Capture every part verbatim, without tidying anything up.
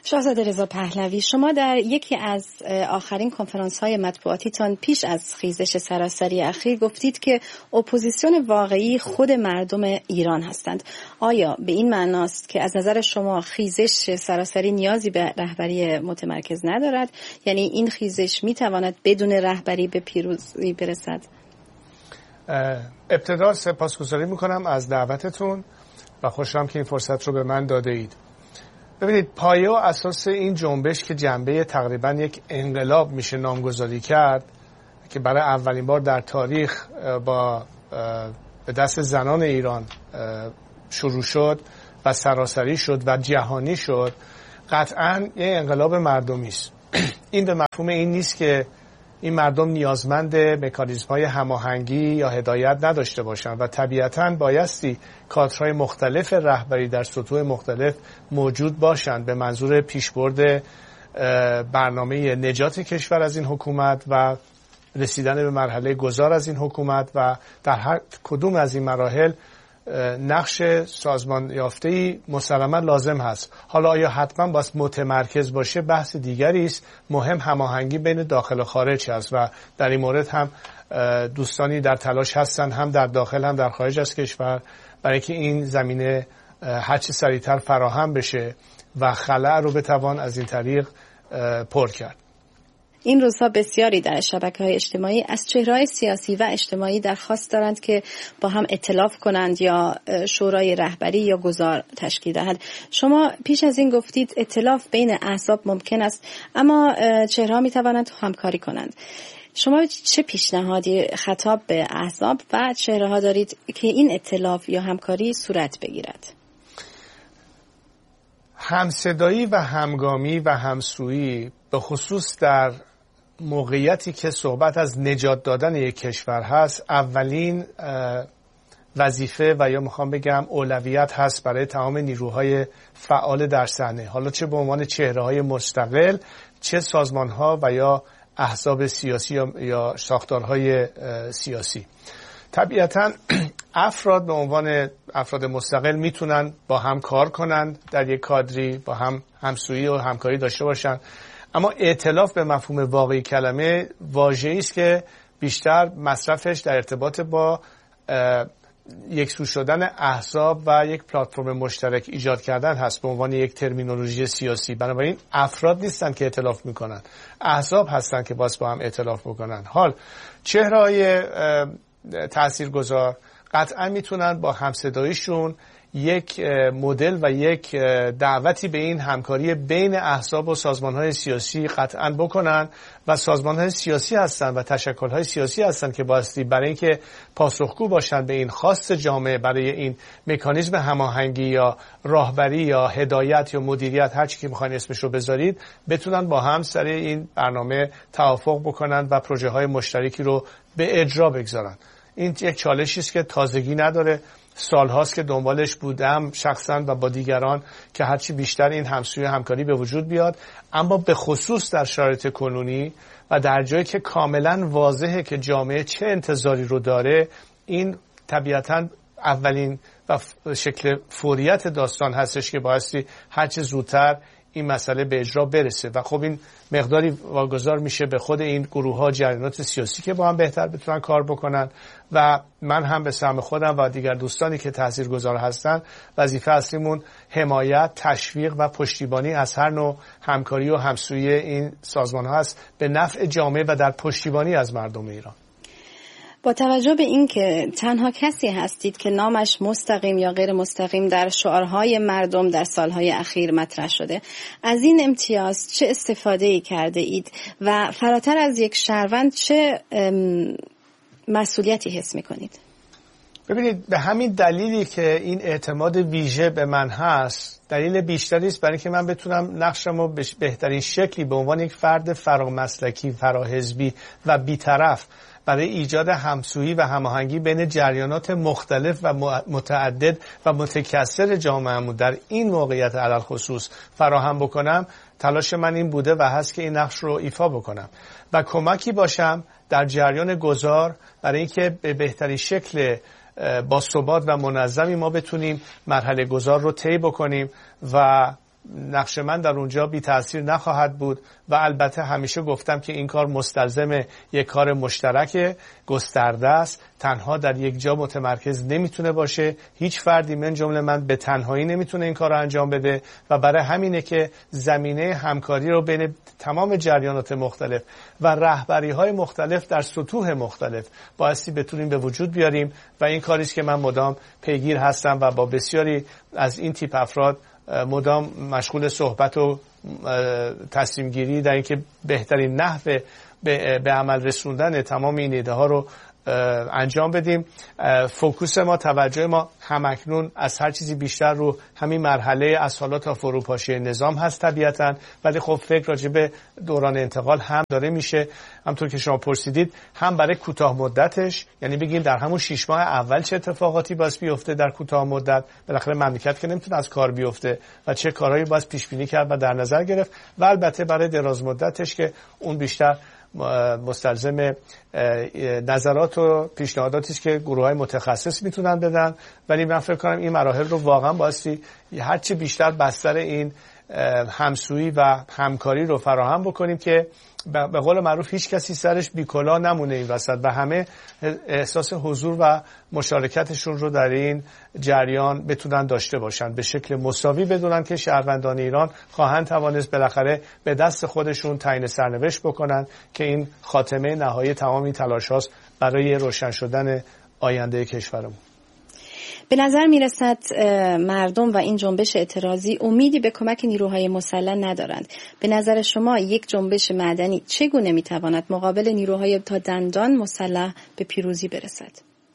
شاهزاده رضا پهلوی، شما در یکی از آخرین کنفرانس‌های مطبوعاتیتان پیش از خیزش سراسری اخیر گفتید که اپوزیسیون واقعی خود مردم ایران هستند. آیا به این معناست که از نظر شما خیزش سراسری نیازی به رهبری متمرکز ندارد؟ یعنی این خیزش میتواند بدون رهبری به پیروزی برسد؟ ابتدا سپاسگزاری میکنم از دعوتتون و خوشحالم که این فرصت رو به من داده اید. ببینید، پایه و اساس این جنبش که جنبه تقریبا یک انقلاب میشه نامگذاری کرد که برای اولین بار در تاریخ با به دست زنان ایران شروع شد و سراسری شد و جهانی شد، قطعاً یک انقلاب مردمی است. این به مفهوم این نیست که این مردم نیازمند مکانیزم‌های هماهنگی یا هدایت نداشته باشند و طبیعتاً بایستی کادرهای مختلف رهبری در سطوح مختلف موجود باشند به منظور پیشبرد برنامه نجات کشور از این حکومت و رسیدن به مرحله گذار از این حکومت و در هر کدوم از این مراحل نقش سازمان یافته‌ای مسلماً لازم هست. حالا آیا حتما باید متمرکز باشه بحث دیگری است. مهم هماهنگی بین داخل و خارج است و در این مورد هم دوستانی در تلاش هستند، هم در داخل هم در خارج از کشور، برای اینکه این زمینه هرچه سریعتر فراهم بشه و خلأ رو بتوان از این طریق پر کرد. این روزها بسیاری در شبکه‌های اجتماعی از چهره‌های سیاسی و اجتماعی درخواست دارند که با هم ائتلاف کنند یا شورای رهبری یا گذار تشکیل دهند. شما پیش از این گفتید ائتلاف بین احزاب ممکن است، اما چهره‌ها می‌توانند همکاری کنند. شما چه پیشنهادی خطاب به احزاب و چهره‌ها دارید که این ائتلاف یا همکاری صورت بگیرد؟ همصدایی و همگامی و همسویی به خصوص در موقعیتی که صحبت از نجات دادن یک کشور هست، اولین وظیفه و یا میخوام بگم اولویت هست برای تمام نیروهای فعال در صحنه، حالا چه به عنوان چهره‌های مستقل، چه سازمان‌ها و یا احزاب سیاسی یا ساختارهای سیاسی. طبیعتاً افراد به عنوان افراد مستقل میتونن با هم کار کنند، در یک کادری با هم همسویی و همکاری داشته باشند، اما ائتلاف به مفهوم واقعی کلمه واژه‌ای است که بیشتر مصرفش در ارتباط با یکسو شدن احزاب و یک پلتفرم مشترک ایجاد کردن هست به عنوان یک ترمینولوژی سیاسی. بنابراین افراد نیستن که ائتلاف میکنن، احزاب هستن که باز با هم ائتلاف میکنن. حال چهره‌های تاثیرگذار قطعا میتونن با همصداییشون یک مدل و یک دعوتی به این همکاری بین احزاب و سازمان‌های سیاسی قطعا بکنن و سازمان‌های سیاسی هستن و تشکل‌های سیاسی هستن که بایستی برای اینکه پاسخگو باشن به این خواست جامعه برای این مکانیزم هماهنگی یا راهبری یا هدایت یا مدیریت، هر چی که می‌خواید اسمش رو بذارید، بتونن با هم سر این برنامه توافق بکنن و پروژه‌های مشترکی رو به اجرا بگذارن. این یک چالشی است که تازگی نداره، سالهاست که دنبالش بودم شخصا و با دیگران که هرچی بیشتر این همسویی همکاری به وجود بیاد، اما به خصوص در شرایط کنونی و در جایی که کاملا واضحه که جامعه چه انتظاری رو داره، این طبیعتا اولین و شکل فوریت داستان هستش که بایستی هرچی زودتر این مسئله به اجرا برسه و خب این مقداری واگذار میشه به خود این گروه ها، جریانات سیاسی که با هم بهتر بتونن کار بکنن و من هم به سهم خودم و دیگر دوستانی که تاثیرگذار هستن وظیفه اصلیمون حمایت، تشویق و پشتیبانی از هر نوع همکاری و همسویی این سازمان ها است به نفع جامعه و در پشتیبانی از مردم ایران. با توجه به این که تنها کسی هستید که نامش مستقیم یا غیر مستقیم در شعارهای مردم در سالهای اخیر مطرح شده، از این امتیاز چه استفاده‌ای کرده اید و فراتر از یک شهروند چه مسئولیتی حس می‌کنید؟ ببینید، به همین دلیلی که این اعتماد ویژه به من هست، دلیل بیشتری است برای اینکه من بتونم نقشمو به بهترین شکلی به عنوان یک فرد فرامسلکی، فراحزبی و بی‌طرف برای ایجاد همسویی و هماهنگی بین جریانات مختلف و متعدد و متکثر جامعه‌مون در این موقعیت علل خصوص فراهم بکنم. تلاش من این بوده و هست که این نقش رو ایفا بکنم و کمکی باشم در جریان گذار برای اینکه به بهترین شکل با ثبات و منظمی ما بتونیم مرحله گذار رو طی بکنیم و نقش من در اونجا بی تأثیر نخواهد بود و البته همیشه گفتم که این کار مستلزم یک کار مشترک گسترده است. تنها در یک جا متمرکز نمیتونه باشه. هیچ فردی من جمله من به تنهایی نمیتونه این کار رو انجام بده و برای همینه که زمینه همکاری رو بین تمام جریانات مختلف و رهبری‌های مختلف در سطوح مختلف بایستی بتونیم به وجود بیاریم و این کاری است که من مدام پیگیر هستم و با بسیاری از این تیپ افراد مدام مشغول صحبت و تصمیم گیری در اینکه بهترین نحو به عمل رسوندن تمام این ایده ها رو انجام بدیم. فوکوس ما، توجه ما همکنون از هر چیزی بیشتر رو همین مرحله از حالا تا فروپاشی نظام هست طبیعتاً، ولی خب فکر راجع به دوران انتقال هم داره میشه. همطور که شما پرسیدید، هم برای کوتاه مدتش، یعنی بگیم در همون شش ماه اول چه اتفاقاتی باید بیفته در کوتاه مدت، بالاخره مملکت که نمیتونه از کار بیفته و چه کارهایی باید پیش بینی کرد و در نظر گرفت، و البته برای دراز مدتش که اون بیشتر مستلزم نظرات و پیشنهاداتی است که گروه‌های متخصص میتونن بدن. ولی من فکر کنم این مراحل رو واقعا بایستی هرچی بیشتر بستر این همسویی و همکاری رو فراهم بکنیم که به قول معروف هیچ کسی سرش بی‌کلاه نمونه این وسط و همه احساس حضور و مشارکتشون رو در این جریان بتونن داشته باشن، به شکل مساوی بدونن که شهروندان ایران خواهند توانست بالاخره به دست خودشون تعیین سرنوشت بکنن که این خاتمه نهایی تمام این تلاش هاست برای روشن شدن آینده کشورمون. به نظر می رسد مردم و این جنبش اعتراضی امیدی به کمک نیروهای مسلح ندارند. به نظر شما یک جنبش مدنی چگونه می تواند مقابل نیروهای تا دندان مسلح به پیروزی برسد؟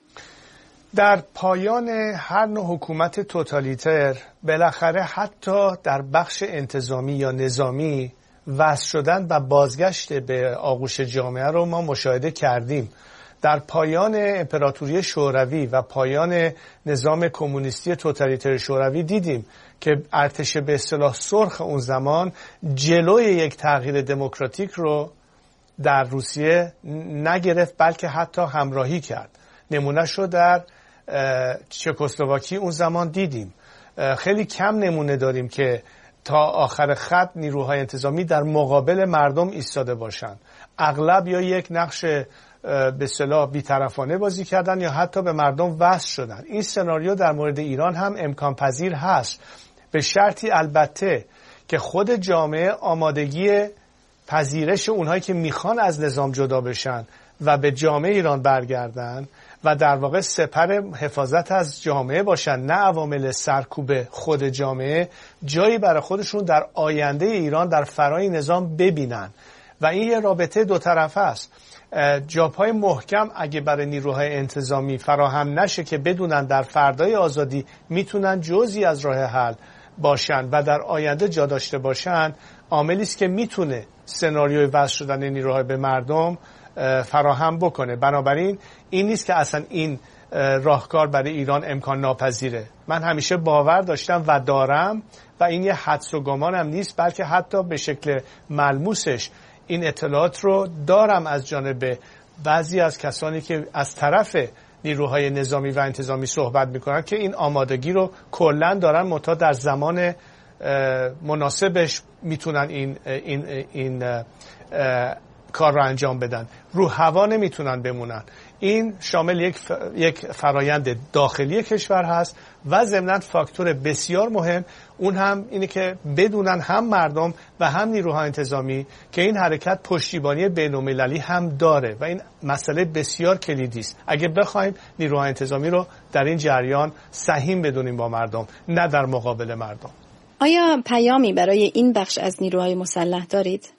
در پایان هر نوع حکومت توتالیتر بالاخره حتی در بخش انتظامی یا نظامی وصل شدن و بازگشت به آغوش جامعه رو ما مشاهده کردیم. در پایان امپراتوری شوروی و پایان نظام کمونیستی توتالیتر شوروی دیدیم که ارتش به اصطلاح سرخ اون زمان جلوی یک تغییر دموکراتیک رو در روسیه نگرفت، بلکه حتی همراهی کرد. نمونهش رو در چکسلواکی اون زمان دیدیم. خیلی کم نمونه داریم که تا آخر خط نیروهای انتظامی در مقابل مردم ایستاده باشند. اغلب یا یک نقش به اصطلاح بی‌طرفانه بازی کردن یا حتی به مردم وصل شدن. این سناریو در مورد ایران هم امکان پذیر هست، به شرطی البته که خود جامعه آمادگی پذیرش اونهایی که میخوان از نظام جدا بشن و به جامعه ایران برگردن و در واقع سپر حفاظت از جامعه باشن، نه عوامل سرکوب خود جامعه، جایی برای خودشون در آینده ایران در فرای نظام ببینن. و این یه رابطه دو طرفه است. جابهای محکم اگه برای نیروهای انتظامی فراهم نشه که بدونن در فردای آزادی میتونن جزئی از راه حل باشن و در آینده جا داشته باشن، عاملی است که میتونه سناریوی وصل شدن نیروهای به مردم فراهم بکنه. بنابراین این نیست که اصلا این راهکار برای ایران امکان ناپذیره. من همیشه باور داشتم و دارم و این یه حدس و گمانم نیست، بلکه حتی به شکل ملموسش این اطلاعات رو دارم از جانب بعضی از کسانی که از طرف نیروهای نظامی و انتظامی صحبت میکنن که این آمادگی رو کلا دارن، منتها در زمان مناسبش میتونن این این این کار رو انجام بدن. رو هوا نمیتونن بمونن. این شامل یک ف... یک فرایند داخلی کشور هست و ضمناً فاکتور بسیار مهم اون هم اینه که بدونن هم مردم و هم نیروهای انتظامی که این حرکت پشتیبانی بین‌المللی هم داره و این مسئله بسیار کلیدی است. اگه بخوایم نیروهای انتظامی رو در این جریان سهیم بدونیم با مردم، نه در مقابل مردم. آیا پیامی برای این بخش از نیروهای مسلح دارید؟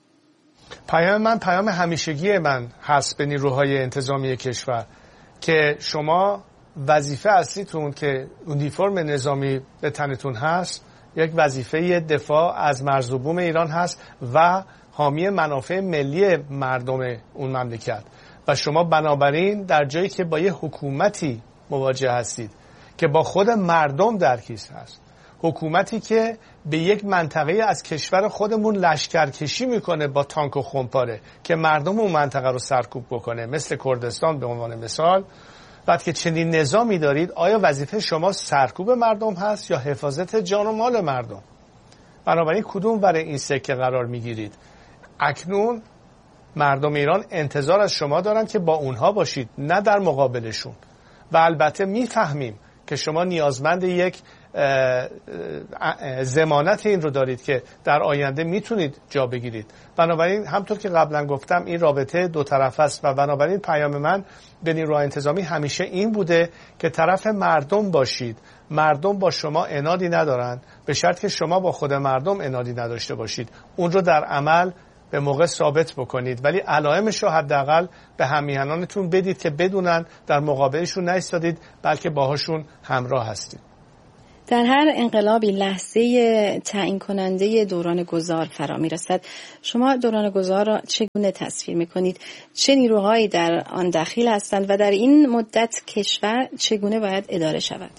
پیام من پیام همیشگی من هست به نیروهای انتظامی کشور که شما وظیفه اصلیتون که اونیفرم نظامی به تنتون هست یک وظیفه دفاع از مرز و بوم ایران هست و حامی منافع ملی مردم اون مملکت و شما بنابراین در جایی که با یه حکومتی مواجه هستید که با خود مردم درگیر هست، حکومتی که به یک منطقه از کشور خودمون لشکرکشی میکنه با تانک و خمپاره که مردم اون منطقه رو سرکوب بکنه، مثل کردستان به عنوان مثال، بعد که چنین نظامی دارید، آیا وظیفه شما سرکوب مردم هست یا حفاظت جان و مال مردم؟ بنابراین کدوم ور این سکه قرار میگیرید؟ اکنون مردم ایران انتظار از شما دارن که با اونها باشید، نه در مقابلشون. و البته میفهمیم که شما نیازمند یک ضمانت این رو دارید که در آینده میتونید جا بگیرید. بنابراین همطور که قبلا گفتم این رابطه دو طرف است و بنابراین پیام من به نیروهای انتظامی همیشه این بوده که طرف مردم باشید. مردم با شما عنادی ندارن، به شرط که شما با خود مردم عنادی نداشته باشید. اون رو در عمل به موقع ثابت بکنید، ولی علائمش رو حداقل به همیهنانتون بدید که بدونن در مقابلشون نایستادید، بلکه باهاشون همراه هستید. در هر انقلابی لحظه تعیین کننده دوران گذار فرا میرسد. شما دوران گذار را چگونه تصویر میکنید؟ چه نیروهایی در آن دخیل هستند و در این مدت کشور چگونه باید اداره شود؟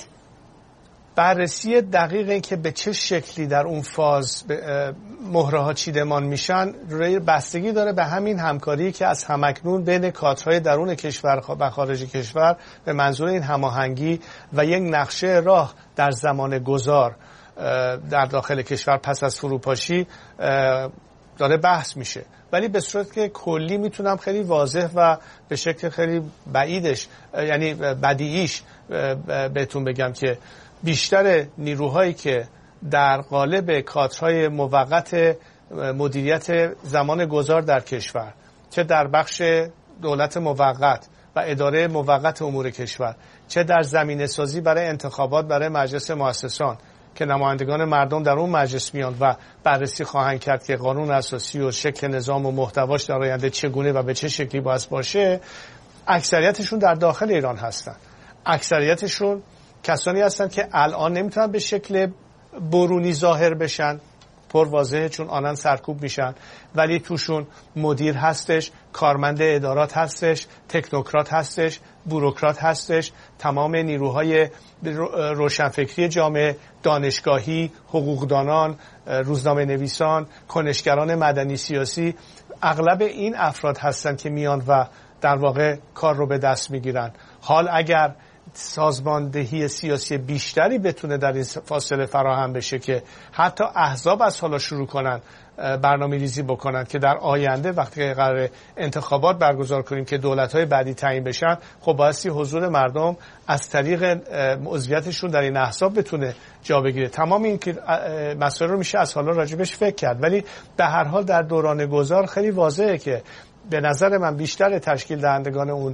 بررسی دقیق این که به چه شکلی در اون فاز مهره ها چیدمان میشن روی بستگی داره به همین همکاری که از همکنون بین کادرهای درون کشور و خارج کشور به منظور این هماهنگی و یک نقشه راه در زمان گذار در داخل کشور پس از فروپاشی داره بحث میشه. ولی به صورت که کلی میتونم خیلی واضح و به شکل خیلی بعیدش یعنی بدیعیش بهتون بگم که بیشتر نیروهایی که در قالب کادرهای موقت مدیریت زمان گذار در کشور، چه در بخش دولت موقت و اداره موقت امور کشور، چه در زمینه سازی برای انتخابات برای مجلس مؤسسان که نمایندگان مردم در اون مجلس میان و بررسی خواهند کرد که قانون اساسی و شکل نظام و محتواش در آینده چگونه و به چه شکلی باید باشه، اکثریتشون در داخل ایران هستن. اکثریتشون کسانی هستن که الان نمیتونن به شکل برونی ظاهر بشن، پر واضحه چون آنان سرکوب میشن، ولی توشون مدیر هستش، کارمند ادارات هستش، تکنوکرات هستش، بوروکرات هستش، تمام نیروهای روشنفکری جامعه، دانشگاهی، حقوقدانان، روزنامه نویسان، کنشگران مدنی سیاسی، اغلب این افراد هستن که میان و در واقع کار رو به دست میگیرن. حال اگر سازماندهی سیاسی بیشتری بتونه در این فاصله فراهم بشه که حتی احزاب از حالا شروع کنن برنامه ریزی بکنن که در آینده وقتی قرار انتخابات برگزار کنیم که دولت‌های بعدی تعیین بشن، خب بایستی حضور مردم از طریق عضویتشون در این احزاب بتونه جا بگیره. تمام این مسائل رو میشه از حالا راجبش فکر کرد، ولی به هر حال در دوران گذار خیلی واضحه که به نظر من بیشتر تشکیل دهندگان اون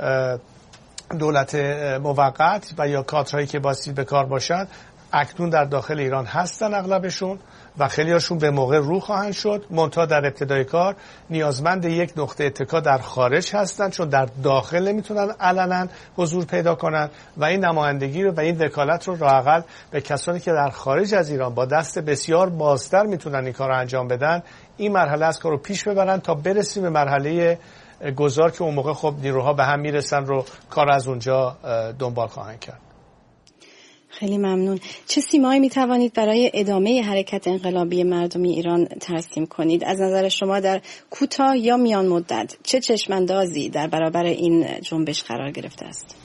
دولت موقت و یا کادرهایی که باستی به کار باشن اکنون در داخل ایران هستن اغلبشون و خیلی هاشون به موقع رو خواهند شد. منتها در ابتدای کار نیازمند یک نقطه اتکا در خارج هستن، چون در داخل نمیتونن علنا حضور پیدا کنن و این نمایندگی رو و این وکالت رو راحل به کسانی که در خارج از ایران با دست بسیار بازتر میتونن این کار رو انجام بدن، این مرحله از کار رو پیش ببرن تا برسیم به مرحله گذار که اون موقع خب نیروها به هم میرسن رو کار از اونجا دنبال خواهند کرد. خیلی ممنون. چه سیمایی میتوانید برای ادامه حرکت انقلابی مردمی ایران ترسیم کنید؟ از نظر شما در کوتاه یا میان مدت چه چشماندازی در برابر این جنبش قرار گرفته است؟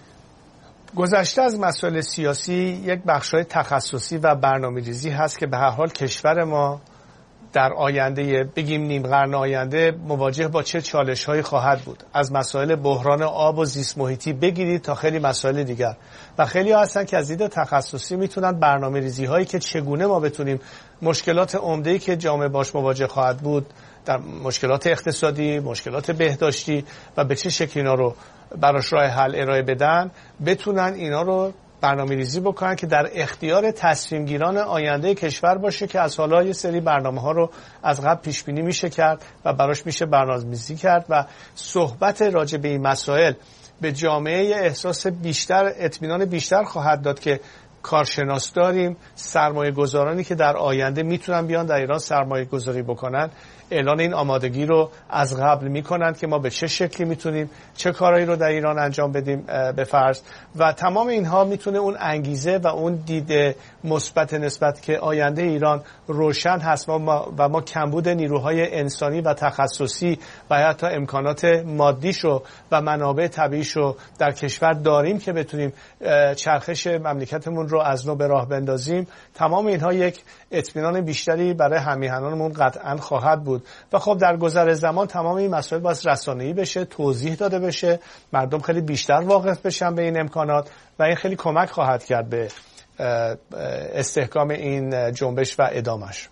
گذشته از مسائل سیاسی یک بخشای تخصصی و برنامه‌ریزی هست که به هر حال کشور ما در آینده بگیم نیم قرن آینده مواجه با چه چالش‌هایی خواهد بود، از مسائل بحران آب و زیست محیطی بگیرید تا خیلی مسائل دیگر. و خیلی ها هستن که از دید تخصصی میتونن برنامه‌ریزی‌هایی که چگونه ما بتونیم مشکلات عمده‌ای که جامعه باش مواجه خواهد بود در مشکلات اقتصادی، مشکلات بهداشتی و به چه شکل اینا رو براش راه حل ارائه بدن، بتونن اینا رو برنامه ریزی بکنن که در اختیار تصمیم گیران آینده کشور باشه که از حالا یه سری برنامه ها رو از قبل پیش بینی میشه کرد و براش میشه برنامه‌ریزی کرد و صحبت راجع به این مسائل به جامعه احساس بیشتر، اطمینان بیشتر خواهد داد که کارشناس داریم، سرمایه گذارانی که در آینده میتونن بیان در ایران سرمایه گذاری بکنن اعلان این آمادگی رو از قبل میکنن که ما به چه شکلی میتونیم چه کارهایی رو در ایران انجام بدیم به فرض، و تمام اینها میتونه اون انگیزه و اون دید مثبت نسبت که آینده ایران روشن هست و ما, و ما کمبود نیروهای انسانی و تخصصی و حتی امکانات مادیشو و منابع طبیعیشو در کشور داریم که بتونیم چرخش مملکتمون رو رو از نو به راه بندازیم، تمام اینها یک اطمینان بیشتری برای همیهنانمون قطعا خواهد بود. و خب در گذر زمان تمام این مسائل باید رسانه‌ای بشه، توضیح داده بشه، مردم خیلی بیشتر واقف بشن به این امکانات و این خیلی کمک خواهد کرد به استحکام این جنبش و ادامش.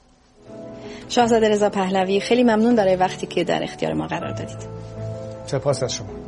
شاهزاده رضا پهلوی، خیلی ممنون برای وقتی که در اختیار ما قرار دادید. سپاس از شما.